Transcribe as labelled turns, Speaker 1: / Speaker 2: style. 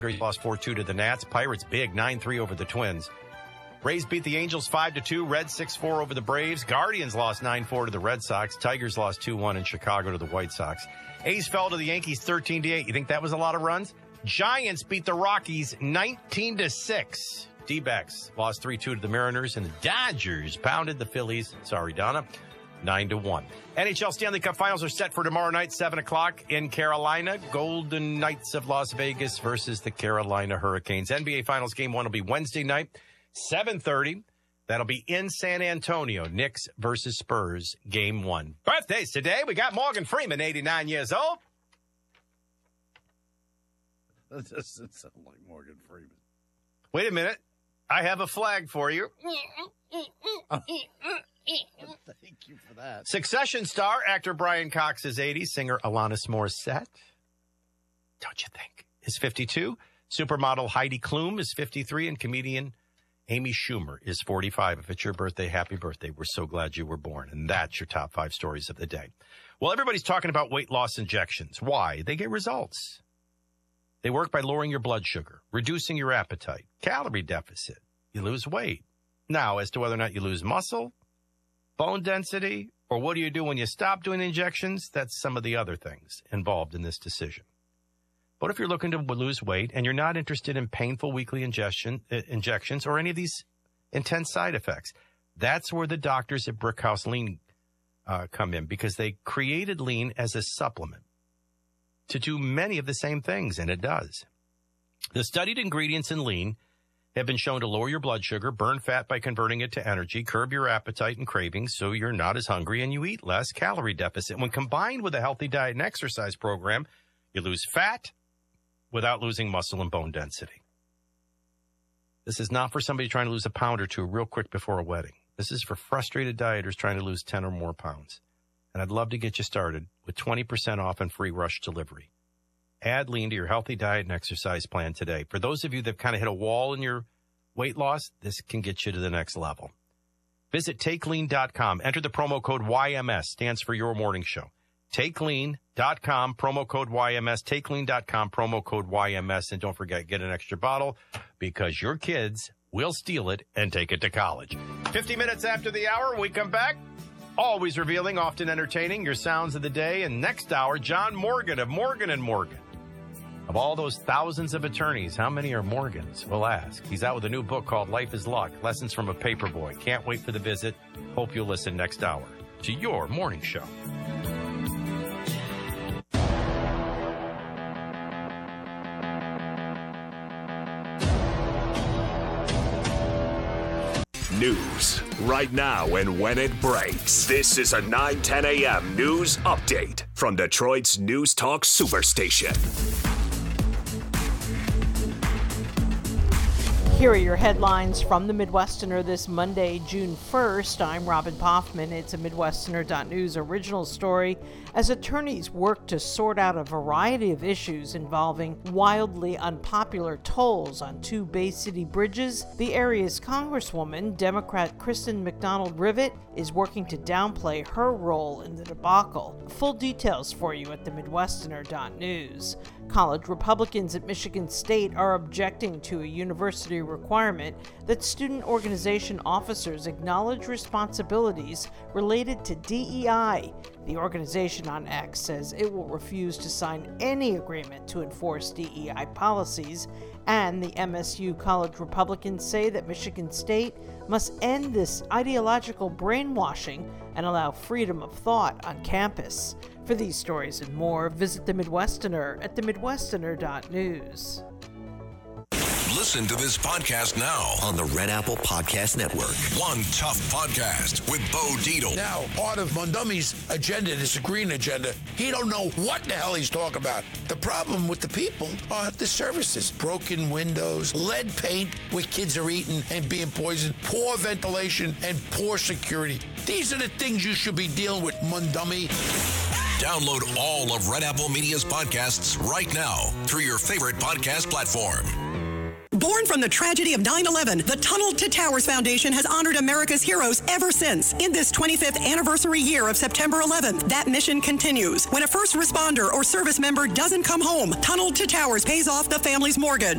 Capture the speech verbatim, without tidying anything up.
Speaker 1: Lost four two to the Nats. Pirates big, nine three over the Twins. Rays beat the Angels five to two. Reds six four over the Braves. Guardians lost nine four to the Red Sox. Tigers lost two one in Chicago to the White Sox. A's fell to the Yankees thirteen to eight. You think that was a lot of runs? Giants beat the Rockies nineteen to six. D-backs lost three two to the Mariners, and the Dodgers pounded the Phillies. Sorry, Donna. nine to one. N H L Stanley Cup Finals are set for tomorrow night, seven o'clock in Carolina. Golden Knights of Las Vegas versus the Carolina Hurricanes. N B A Finals Game one will be Wednesday night, seven thirty. That'll be in San Antonio. Knicks versus Spurs, Game one. Birthdays today. We got Morgan Freeman, eighty-nine years old.
Speaker 2: That doesn't sound like Morgan Freeman.
Speaker 1: Wait a minute. I have a flag for you.
Speaker 2: Oh. Thank you for that.
Speaker 1: Succession star, actor Brian Cox is eighty. Singer Alanis Morissette, don't you think, is fifty-two. Supermodel Heidi Klum is fifty-three. And comedian Amy Schumer is forty-five. If it's your birthday, happy birthday. We're so glad you were born. And that's your top five stories of the day. Well, everybody's talking about weight loss injections. Why? They get results. They work by lowering your blood sugar, reducing your appetite, calorie deficit. You lose weight. Now, as to whether or not you lose muscle, bone density, or what do you do when you stop doing injections? That's some of the other things involved in this decision. But if you're looking to lose weight and you're not interested in painful weekly ingestion, uh, injections or any of these intense side effects, that's where the doctors at Brickhouse Lean uh, come in, because they created Lean as a supplement to do many of the same things, and it does. The studied ingredients in Lean have been shown to lower your blood sugar, burn fat by converting it to energy, curb your appetite and cravings so you're not as hungry and you eat less, calorie deficit. When combined with a healthy diet and exercise program, you lose fat without losing muscle and bone density. This is not for somebody trying to lose a pound or two real quick before a wedding. This is for frustrated dieters trying to lose ten or more pounds. And I'd love to get you started with twenty percent off and free rush delivery. Add Lean to your healthy diet and exercise plan today. For those of you that kind of hit a wall in your weight loss, this can get you to the next level. Visit take lean dot com. Enter the promo code Y M S, stands for Your Morning Show. take lean dot com, promo code Y M S. take lean dot com, promo code Y M S. And don't forget, get an extra bottle because your kids will steal it and take it to college. fifty minutes after the hour, when we come back, always revealing, often entertaining, your sounds of the day. And next hour, John Morgan of Morgan and Morgan. Of all those thousands of attorneys, how many are Morgans? We'll ask. He's out with a new book called Life is Luck, Lessons from a Paperboy. Can't wait for the visit. Hope you'll listen next hour to Your Morning Show.
Speaker 3: News right now and when it breaks. This is a nine ten a.m. news update from Detroit's News Talk Superstation.
Speaker 4: Here are your headlines from the Midwesterner this Monday, June first. I'm Robin Poffman. It's a Midwesterner dot news original story as attorneys work to sort out a variety of issues involving wildly unpopular tolls on two Bay City bridges. The area's Congresswoman, Democrat Kristen McDonald-Rivet, is working to downplay her role in the debacle. Full details for you at the Midwesterner dot news. College Republicans at Michigan State are objecting to a university requirement that student organization officers acknowledge responsibilities related to D E I. The organization on X says it will refuse to sign any agreement to enforce D E I policies, and the M S U College Republicans say that Michigan State must end this ideological brainwashing and allow freedom of thought on campus. For these stories and more, visit the Midwesterner at the Midwesterner dot news.
Speaker 5: Listen to this podcast now
Speaker 6: on the Red Apple Podcast Network.
Speaker 5: One Tough Podcast with Bo Dietl.
Speaker 7: Now, part of Mondummy's agenda, this green agenda, he don't know what the hell he's talking about. The problem with the people are the services. Broken windows, lead paint where kids are eating and being poisoned, poor ventilation, and poor security. These are the things you should be dealing with, Mundummy.
Speaker 5: Download all of Red Apple Media's podcasts right now through your favorite podcast platform.
Speaker 8: Born from the tragedy of nine eleven, the Tunnel to Towers Foundation has honored America's heroes ever since. In this twenty-fifth anniversary year of September eleventh, that mission continues. When a first responder or service member doesn't come home, Tunnel to Towers pays off the family's mortgage.